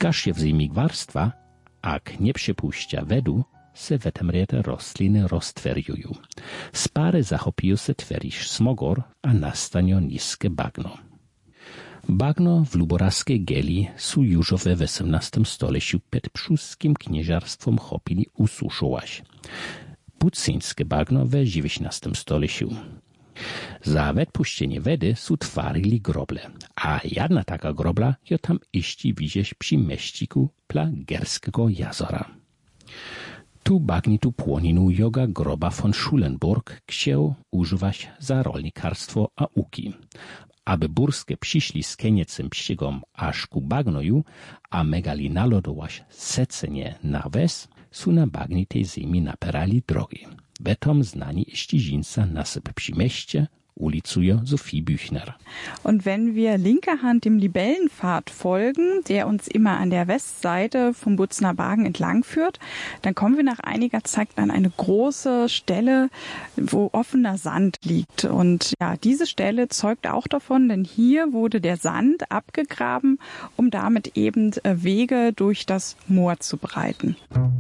Kaž je v zimi gwarstwa, ak nie przypuścia wedu, se wetemriete rosliny roztweriuju. Spary zachopiu se tveriš smogor, a nastanio niskie bagno. Bagno w luboraskiej geli su już we 18 stoleciu przed przuskim knieżarstwom chopili ususzować. Bucyńskie bagno we 19 stoleciu. Za odpuszczenie wedy su twarili groble, a jedna taka grobla jo tam iści widzieć przy meściku Plagerskiego jazora. Tu bagnitu płoninu joga groba von Schulenburg chciał używać za rolnikarstwo a uki. Aby burskie przyszli z koniecem pścigom aż ku bagnoju, a megali nalodować secenie na wes, su na bagnitej ziemi naperali drogi. Betom znani Ściżinca nasyp przy mieście, ulicuje Sophie Büchner. Und wenn wir linker Hand dem Libellenpfad folgen, der uns immer an der Westseite vom Butzner Bargen entlang führt, dann kommen wir nach einiger Zeit an eine große Stelle, wo offener Sand liegt. Und ja, diese Stelle zeugt auch davon, denn hier wurde der Sand abgegraben, um damit eben Wege durch das Moor zu bereiten.